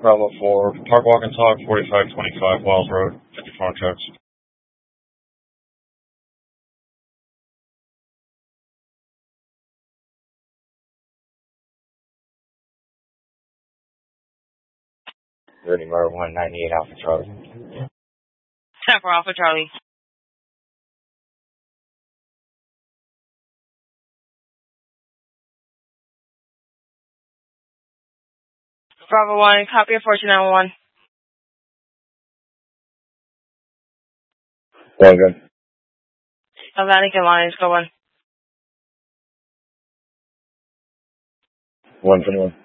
Bravo 4, Park Walk and Talk, 4525 Wells Road, 54 checks. Ready, Murder 198 Alpha Charlie. 10 for Alpha Charlie. Bravo 1, copy of 1491. Well, good. Atlantic Alliance, go on. 121.